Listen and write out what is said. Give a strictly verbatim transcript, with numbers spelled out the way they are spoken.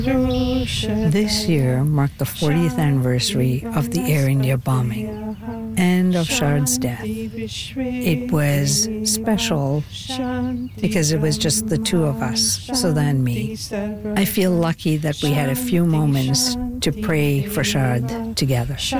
This year marked the fortieth anniversary of the Air India bombing and of Shard's death. It was special because it was just the two of us, Sudha and me. I feel lucky that we had a few moments to pray for Shard together.